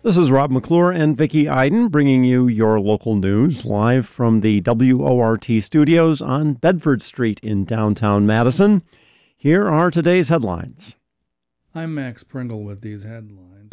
This is Rob McClure and Vicki Iden bringing you your local news live from the WORT studios on Bedford Street in downtown Madison. Here are today's headlines. I'm Max Pringle with these headlines.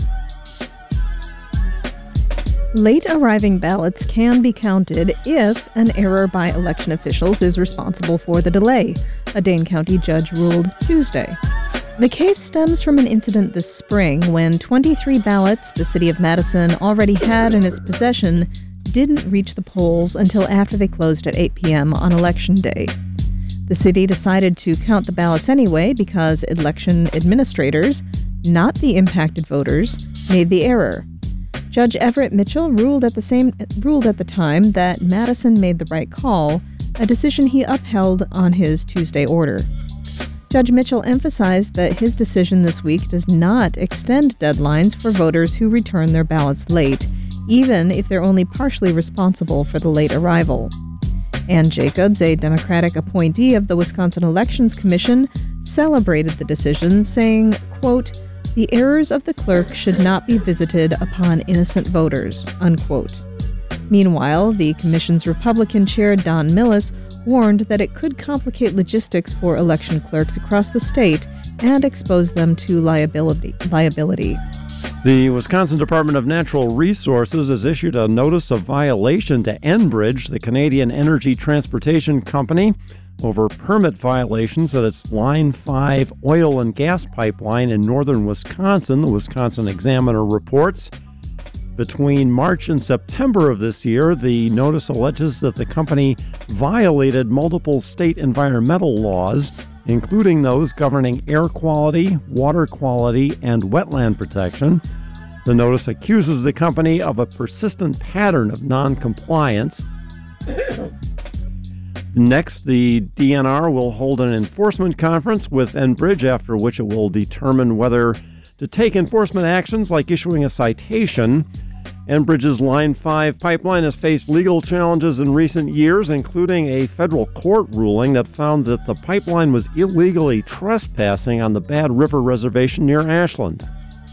Late arriving ballots can be counted if an error by election officials is responsible for the delay, a Dane County judge ruled Tuesday. The case stems from an incident this spring when 23 ballots the city of Madison already had in its possession didn't reach the polls until after they closed at 8 p.m. on Election Day. The city decided to count the ballots anyway because election administrators, not the impacted voters, made the error. Judge Everett Mitchell ruled at the time that Madison made the right call, a decision he upheld on his Tuesday order. Judge Mitchell emphasized that his decision this week does not extend deadlines for voters who return their ballots late, even if they're only partially responsible for the late arrival. Ann Jacobs, a Democratic appointee of the Wisconsin Elections Commission, celebrated the decision, saying, quote, "The errors of the clerk should not be visited upon innocent voters," unquote. Meanwhile, the commission's Republican chair, Don Millis, warned that it could complicate logistics for election clerks across the state and expose them to liability. The Wisconsin Department of Natural Resources has issued a notice of violation to Enbridge, the Canadian energy transportation company, over permit violations at its Line 5 oil and gas pipeline in northern Wisconsin, the Wisconsin Examiner reports. Between March and September of this year, the notice alleges that the company violated multiple state environmental laws, including those governing air quality, water quality, and wetland protection. The notice accuses the company of a persistent pattern of noncompliance. Next, the DNR will hold an enforcement conference with Enbridge, after which it will determine whether to take enforcement actions like issuing a citation. Enbridge's Line 5 pipeline has faced legal challenges in recent years, including a federal court ruling that found that the pipeline was illegally trespassing on the Bad River Reservation near Ashland.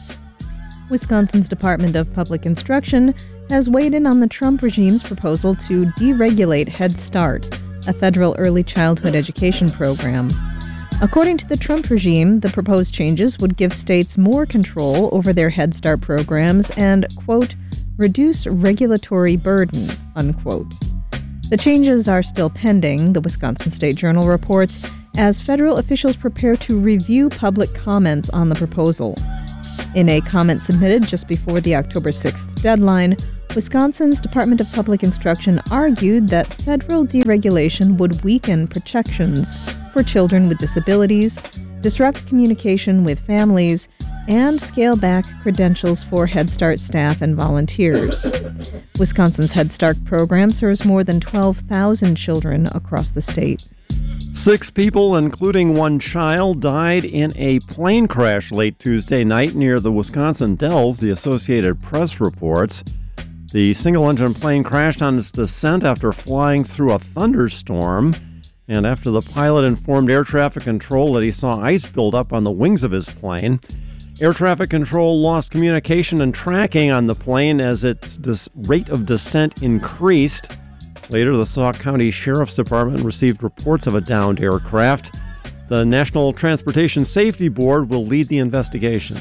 Wisconsin's Department of Public Instruction has weighed in on the Trump regime's proposal to deregulate Head Start, a federal early childhood education program. According to the Trump regime, the proposed changes would give states more control over their Head Start programs and, quote, reduce regulatory burden, unquote. The changes are still pending, the Wisconsin State Journal reports, as federal officials prepare to review public comments on the proposal. In a comment submitted just before the October 6th deadline, Wisconsin's Department of Public Instruction argued that federal deregulation would weaken protections for children with disabilities, disrupt communication with families, and scale back credentials for Head Start staff and volunteers. Wisconsin's Head Start program serves more than 12,000 children across the state. 6 people, including 1 child, died in a plane crash late Tuesday night near the Wisconsin Dells, the Associated Press reports. The single-engine plane crashed on its descent after flying through a thunderstorm, and after the pilot informed air traffic control that he saw ice build up on the wings of his plane. Air traffic control lost communication and tracking on the plane as its rate of descent increased. Later, the Sauk County Sheriff's Department received reports of a downed aircraft. The National Transportation Safety Board will lead the investigation.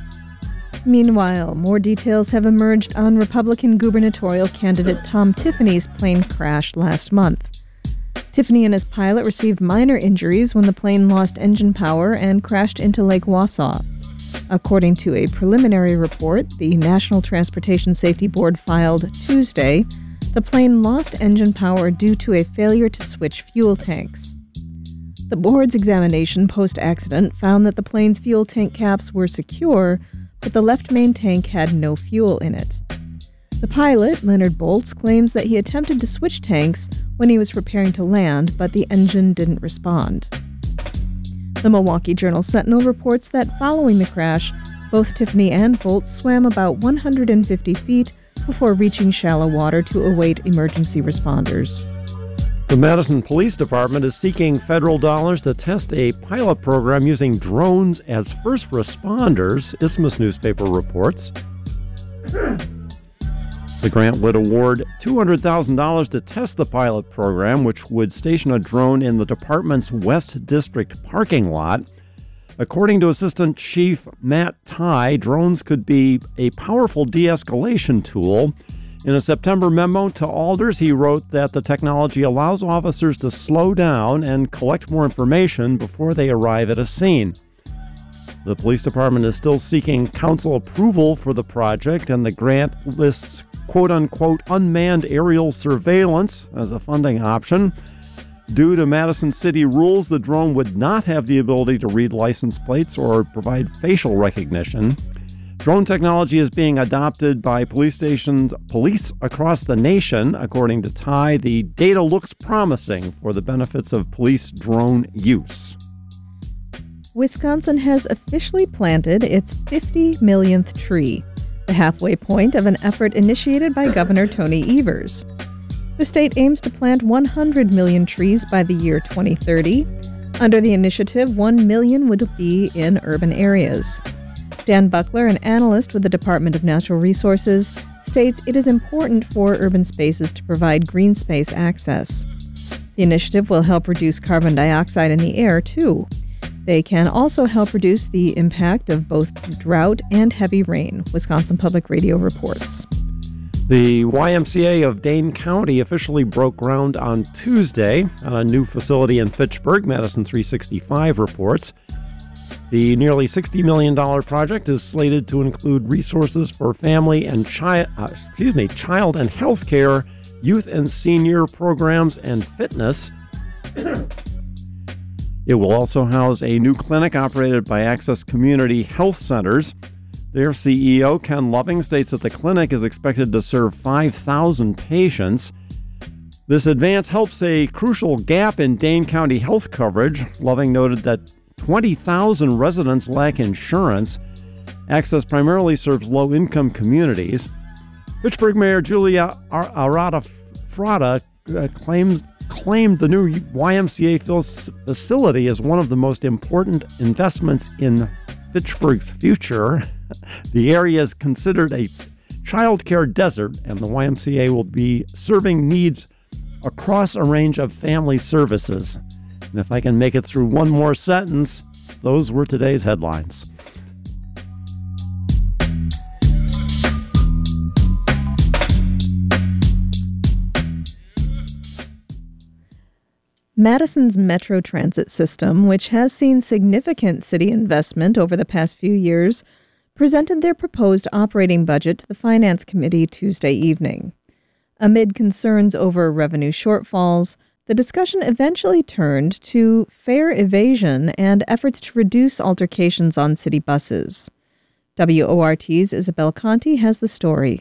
Meanwhile, more details have emerged on Republican gubernatorial candidate Tom Tiffany's plane crash last month. Tiffany and his pilot received minor injuries when the plane lost engine power and crashed into Lake Wausau. According to a preliminary report the National Transportation Safety Board filed Tuesday, the plane lost engine power due to a failure to switch fuel tanks. The board's examination post-accident found that the plane's fuel tank caps were secure, but the left main tank had no fuel in it. The pilot, Leonard Boltz, claims that he attempted to switch tanks when he was preparing to land, but the engine didn't respond. The Milwaukee Journal-Sentinel reports that following the crash, both Tiffany and Boltz swam about 150 feet before reaching shallow water to await emergency responders. The Madison Police Department is seeking federal dollars to test a pilot program using drones as first responders, Isthmus newspaper reports. The grant would award $200,000 to test the pilot program, which would station a drone in the department's West District parking lot. According to Assistant Chief Matt Tye, drones could be a powerful de-escalation tool. In a September memo to Alders, he wrote that the technology allows officers to slow down and collect more information before they arrive at a scene. The police department is still seeking council approval for the project, and the grant lists quote-unquote unmanned aerial surveillance as a funding option. Due to Madison City rules, the drone would not have the ability to read license plates or provide facial recognition. Drone technology is being adopted by police across the nation. According to Tye, the data looks promising for the benefits of police drone use. Wisconsin has officially planted its 50 millionth tree, the halfway point of an effort initiated by Governor Tony Evers. The state aims to plant 100 million trees by the year 2030. Under the initiative, 1 million would be in urban areas. Dan Buckler, an analyst with the Department of Natural Resources, states it is important for urban spaces to provide green space access. The initiative will help reduce carbon dioxide in the air, too. They can also help reduce the impact of both drought and heavy rain, Wisconsin Public Radio reports. The YMCA of Dane County officially broke ground on Tuesday on a new facility in Fitchburg, Madison 365 reports. The nearly $60 million project is slated to include resources for family and child and health care, youth and senior programs, and fitness. It will also house a new clinic operated by Access Community Health Centers. Their CEO, Ken Loving, states that the clinic is expected to serve 5,000 patients. This advance helps a crucial gap in Dane County health coverage. Loving noted that 20,000 residents lack insurance. Access primarily serves low-income communities. Fitchburg Mayor Julia Arata Frada claimed the new YMCA facility as one of the most important investments in Fitchburg's future. The area is considered a child care desert, and the YMCA will be serving needs across a range of family services. And if I can make it through one more sentence, those were today's headlines. Madison's Metro Transit system, which has seen significant city investment over the past few years, presented their proposed operating budget to the Finance Committee Tuesday evening. Amid concerns over revenue shortfalls, the discussion eventually turned to fare evasion and efforts to reduce altercations on city buses. WORT's Isabel Conti has the story.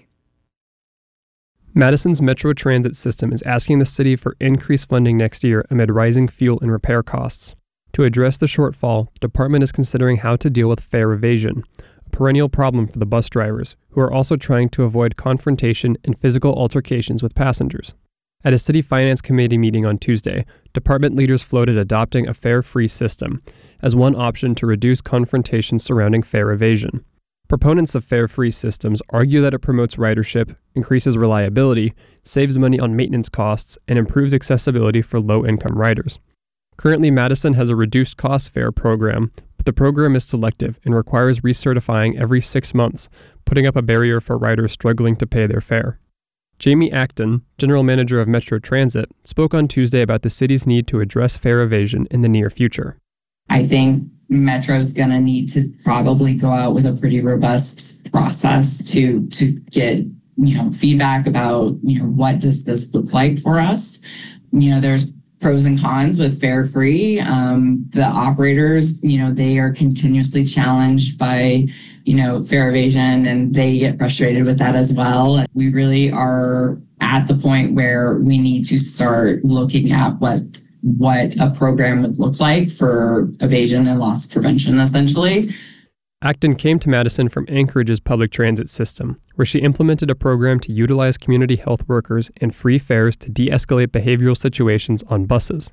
Madison's Metro Transit system is asking the city for increased funding next year amid rising fuel and repair costs. To address the shortfall, the department is considering how to deal with fare evasion, a perennial problem for the bus drivers, who are also trying to avoid confrontation and physical altercations with passengers. At a city finance committee meeting on Tuesday, department leaders floated adopting a fare-free system as one option to reduce confrontation surrounding fare evasion. Proponents of fare-free systems argue that it promotes ridership, increases reliability, saves money on maintenance costs, and improves accessibility for low-income riders. Currently, Madison has a reduced-cost fare program, but the program is selective and requires recertifying every 6 months, putting up a barrier for riders struggling to pay their fare. Jamie Acton, general manager of Metro Transit, spoke on Tuesday about the city's need to address fare evasion in the near future. I think Metro's going to need to probably go out with a pretty robust process to get, feedback about, what does this look like for us? There's pros and cons with fare free. The operators, they are continuously challenged by, fare evasion, and they get frustrated with that as well. We really are at the point where we need to start looking at what a program would look like for evasion and loss prevention, essentially. Acton came to Madison from Anchorage's public transit system, where she implemented a program to utilize community health workers and free fares to de-escalate behavioral situations on buses.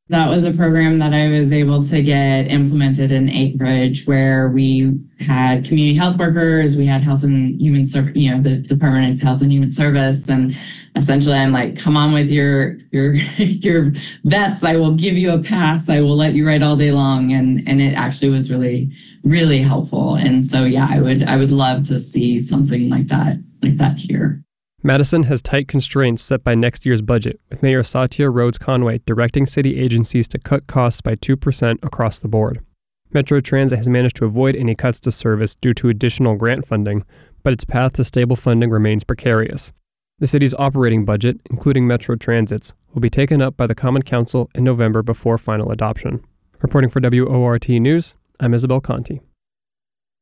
That was a program that I was able to get implemented in Anchorage, where we had community health workers, we had health and human service, the Department of Health and Human Service, and essentially I'm like, come on with your your vests, I will give you a pass, I will let you ride all day long, and it actually was really, really helpful. And so I would love to see something like that here. Madison has tight constraints set by next year's budget, with Mayor Satya Rhodes Conway directing city agencies to cut costs by 2% across the board. Metro Transit has managed to avoid any cuts to service due to additional grant funding, but its path to stable funding remains precarious. The city's operating budget, including Metro Transit's, will be taken up by the Common Council in November before final adoption. Reporting for WORT News, I'm Isabel Conti.